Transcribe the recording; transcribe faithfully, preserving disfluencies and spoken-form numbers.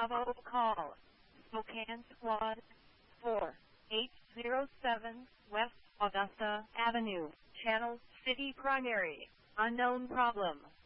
Bravo call. Spokane Squad four eight zero seven West Augusta Avenue, Channel City Primary. Unknown problem.